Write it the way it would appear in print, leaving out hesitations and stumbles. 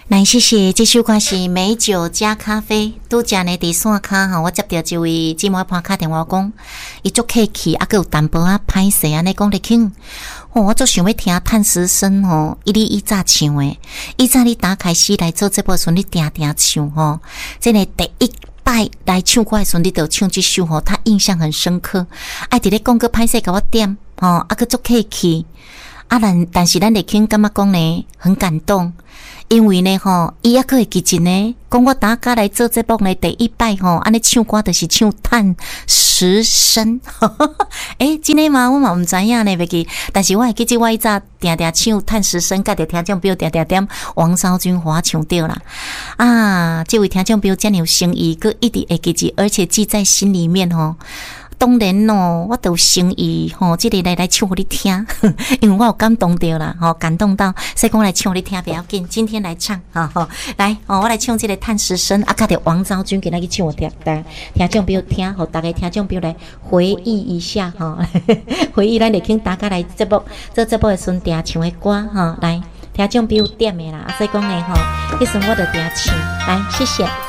来，谢谢。这首歌是美酒加咖啡，拄则呢伫线骹吼，我接到一位姊妹拍卡电话讲，伊足客气，还佫有淡薄仔歹势安尼讲咧听。我足想要听探实声吼，伊早唱诶，伊早你打开始来做这部时，你定定唱吼，真诶第一摆来唱歌诶时，你就唱这首吼，他印象很深刻。爱伫咧讲个歹势甲我点吼，啊佫足客气。但是咱会听感觉讲呢很感动，因为呢吼，伊还佫会记真呢，讲我大家来做节目呢第一摆吼，安尼唱歌就是唱探实声，真诶嘛，我嘛毋知影呢，袂记，但是我会记得我以早定定唱探实声，甲着听众朋友定定点王昭君互我唱对啦。这位听众朋友真有诚意，佫一直会记住，而且记在心里面吼。当然我都有诚意这个来唱互你听，因为我有感动到啦感动到，所以讲来唱互你听不要紧，今天来唱来我来唱这个探实声，甲着王昭君给咱去唱互听众朋友听，互大家听众朋友来回忆一下回忆咱就请大家来节目做节目的时定唱的歌来听众朋友点的啦，所以讲呢迄时我就定唱来，谢谢。